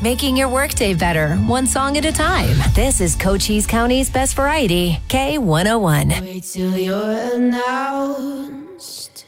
making your workday better, one song at a time. This is Cochise County's best variety, K101. Wait till you're announced.